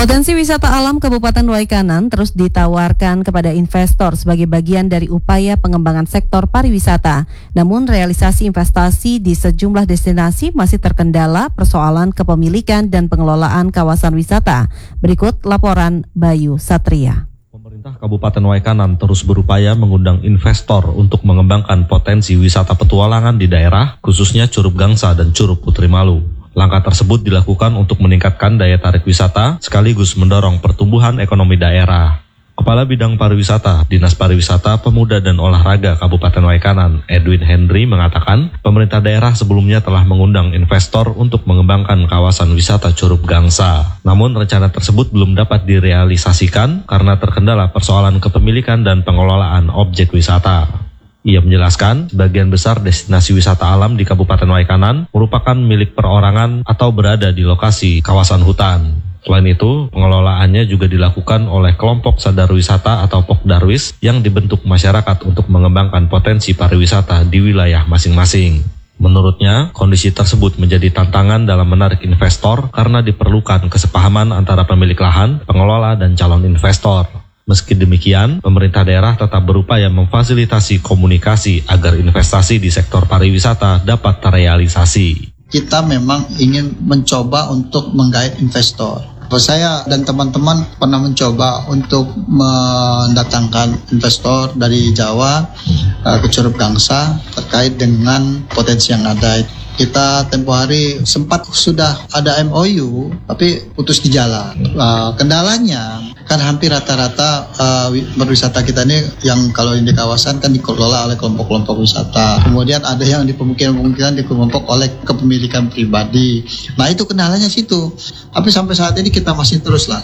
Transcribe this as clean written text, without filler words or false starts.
Potensi wisata alam Kabupaten Waikanan terus ditawarkan kepada investor sebagai bagian dari upaya pengembangan sektor pariwisata. Namun realisasi investasi di sejumlah destinasi masih terkendala persoalan kepemilikan dan pengelolaan kawasan wisata. Berikut laporan Bayu Satria. Pemerintah Kabupaten Waikanan terus berupaya mengundang investor untuk mengembangkan potensi wisata petualangan di daerah, khususnya Curug Gangsa dan Curug Putri Malu. Langkah tersebut dilakukan untuk meningkatkan daya tarik wisata sekaligus mendorong pertumbuhan ekonomi daerah. Kepala Bidang Pariwisata, Dinas Pariwisata, Pemuda dan Olahraga Kabupaten Waikanan, Edwin Henry mengatakan, pemerintah daerah sebelumnya telah mengundang investor untuk mengembangkan kawasan wisata Curug Gangsa. Namun rencana tersebut belum dapat direalisasikan karena terkendala persoalan kepemilikan dan pengelolaan objek wisata. Ia menjelaskan, sebagian besar destinasi wisata alam di Kabupaten Waikanan merupakan milik perorangan atau berada di lokasi kawasan hutan. Selain itu, pengelolaannya juga dilakukan oleh kelompok sadar wisata atau Pokdarwis yang dibentuk masyarakat untuk mengembangkan potensi pariwisata di wilayah masing-masing. Menurutnya, kondisi tersebut menjadi tantangan dalam menarik investor karena diperlukan kesepahaman antara pemilik lahan, pengelola, dan calon investor. Meski demikian, pemerintah daerah tetap berupaya memfasilitasi komunikasi agar investasi di sektor pariwisata dapat terrealisasi. Kita memang ingin mencoba untuk menggait investor. Saya dan teman-teman pernah mencoba untuk mendatangkan investor dari Jawa ke Curug Gangsa terkait dengan potensi yang ada. Kita tempo hari sempat sudah ada MOU tapi putus di jalan. Kendalanya kan hampir rata-rata berwisata kita ini yang kalau di kawasan kan dikelola oleh kelompok-kelompok wisata. Kemudian ada yang di pemukiman-pemukiman dikelompok oleh kepemilikan pribadi. Nah itu kendalanya situ. Tapi sampai saat ini kita masih terus lah